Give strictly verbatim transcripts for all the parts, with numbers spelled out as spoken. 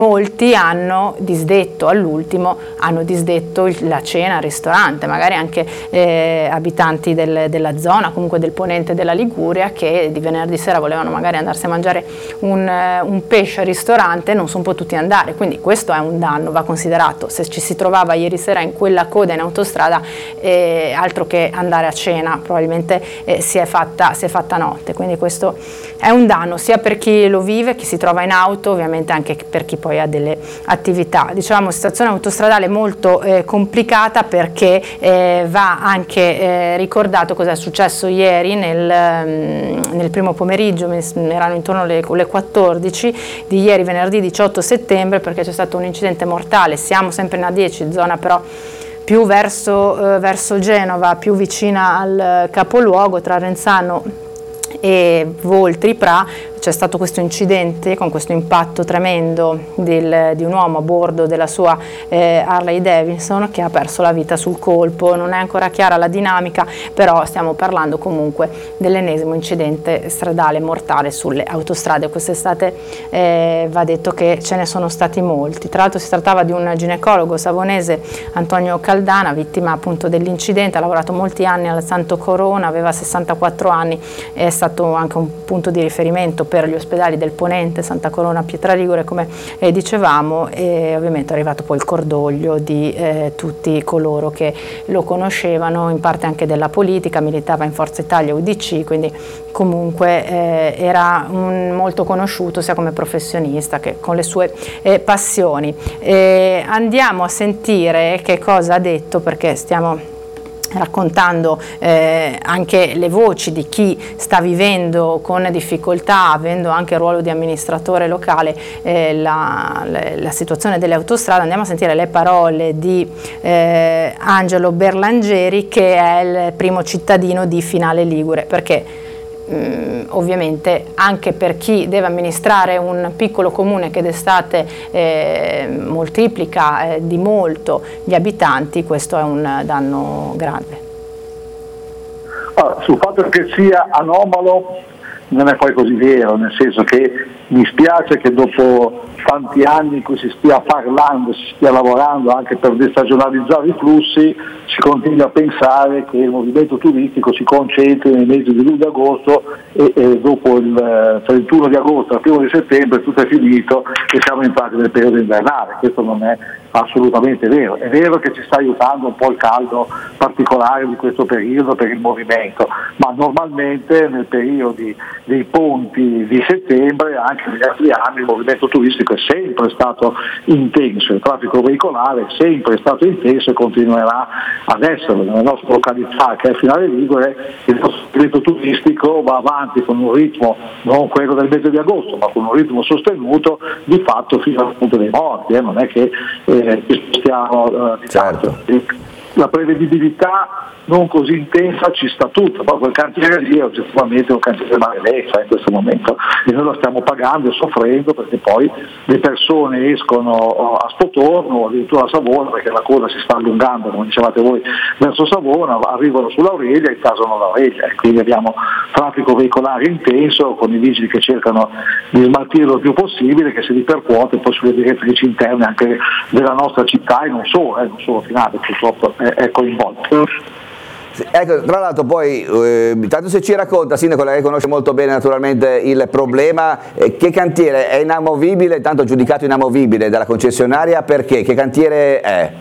molti hanno disdetto all'ultimo, hanno disdetto il, la cena al ristorante, magari anche eh, abitanti del, della zona, comunque del ponente della Liguria, che di venerdì sera volevano magari andarsi a mangiare un, un pesce al ristorante, non sono potuti andare, quindi questo è un danno, va considerato. Se ci si trovava ieri sera in quella coda in autostrada, eh, altro che andare a cena, probabilmente eh, si, è fatta, si è fatta notte, quindi questo è un danno sia per chi lo vive, chi si trova in auto, ovviamente anche per chi poi ha delle attività. Diciamo situazione autostradale molto eh, complicata, perché eh, va anche eh, ricordato cosa è successo ieri nel, mh, nel primo pomeriggio, erano intorno alle, alle quattordici di ieri, venerdì diciotto settembre, perché c'è stato un incidente mortale. Siamo sempre in A dieci, zona però più verso, eh, verso Genova, più vicina al capoluogo, tra Renzano e Voltri Pra. C'è stato questo incidente con questo impatto tremendo del, di un uomo a bordo della sua eh, Harley Davidson, che ha perso la vita sul colpo. Non è ancora chiara la dinamica, però stiamo parlando comunque dell'ennesimo incidente stradale mortale sulle autostrade. Quest'estate eh, va detto che ce ne sono stati molti. Tra l'altro si trattava di un ginecologo savonese, Antonio Caldana, vittima appunto dell'incidente. Ha lavorato molti anni al Santo Corona, aveva sessantaquattro anni, è stato anche un punto di riferimento per gli ospedali del Ponente, Santa Corona, Pietra Ligure, come eh, dicevamo, e ovviamente è arrivato poi il cordoglio di eh, tutti coloro che lo conoscevano, in parte anche della politica, militava in Forza Italia U D C, quindi comunque eh, era un, molto conosciuto sia come professionista che con le sue eh, passioni. E andiamo a sentire che cosa ha detto, perché stiamo raccontando eh, anche le voci di chi sta vivendo con difficoltà, avendo anche il ruolo di amministratore locale, eh, la, la, la situazione delle autostrade. Andiamo a sentire le parole di eh, Angelo Berlangeri, che è il primo cittadino di Finale Ligure, perché Mm, ovviamente anche per chi deve amministrare un piccolo comune che d'estate eh, moltiplica eh, di molto gli abitanti, questo è un danno grave. Allora, sul fatto che sia anomalo non è poi così vero, nel senso che mi spiace che dopo tanti anni in cui si stia parlando, si stia lavorando anche per destagionalizzare i flussi, si continua a pensare che il movimento turistico si concentri nei mesi di luglio e agosto e, e dopo il trentuno di agosto, il primo di settembre tutto è finito e siamo entrati nel periodo invernale. Questo non è assolutamente vero. È vero che ci sta aiutando un po' il caldo particolare di questo periodo per il movimento, ma normalmente nel periodo dei ponti di settembre, anche negli altri anni, il movimento turistico è sempre stato intenso, il traffico veicolare è sempre stato intenso e continuerà ad esserlo. Nella nostra località, che è Finale Ligure, il nostro movimento turistico va avanti con un ritmo, non quello del mese di agosto, ma con un ritmo sostenuto di fatto fino al punto dei morti, eh. non è che eh, stiamo eh, certo. La prevedibilità non così intensa ci sta tutta, ma quel cantiere lì è oggettivamente un cantiere maledetto in questo momento e noi lo stiamo pagando e soffrendo, perché poi le persone escono a Spotorno o addirittura a Savona, perché la coda si sta allungando, come dicevate voi, verso Savona, arrivano sull'Aurelia e intasano l'Aurelia, e quindi abbiamo traffico veicolare intenso con i vigili che cercano di smaltirlo il più possibile, che si ripercuote poi sulle direttrici interne anche della nostra città e non solo, eh, non solo Finale purtroppo è, è coinvolto. Ecco, tra l'altro poi, eh, tanto se ci racconta, Sindaco, lei conosce molto bene naturalmente il problema, eh, che cantiere è inamovibile, tanto giudicato inamovibile dalla concessionaria, perché? Che cantiere è?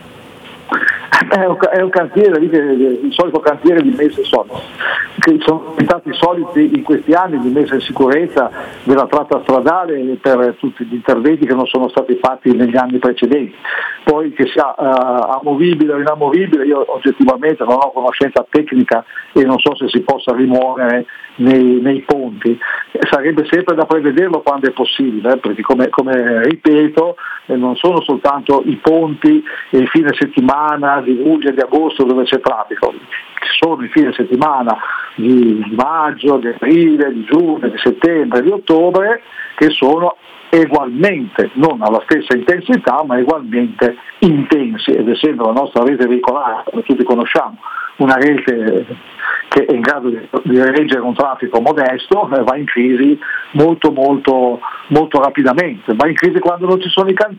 È un, è un cantiere, il solito cantiere di messa in solito, che sono diventati soliti in questi anni di messa in sicurezza della tratta stradale per tutti gli interventi che non sono stati fatti negli anni precedenti. Poi che sia uh, amovibile o inamovibile, io oggettivamente non ho conoscenza tecnica e non so se si possa rimuovere nei, nei ponti. Sarebbe sempre da prevederlo quando è possibile, eh, perché come, come ripeto eh, non sono soltanto i ponti e il fine settimana di luglio e di agosto dove c'è traffico, ci sono i fine settimana di maggio, di aprile, di giugno, di settembre, di ottobre, che sono egualmente, non alla stessa intensità, ma egualmente intensi, ed essendo la nostra rete veicolare, come tutti conosciamo, una rete che è in grado di, di reggere un traffico modesto, eh, va in crisi molto molto molto rapidamente, va in crisi quando non ci sono i cantieri.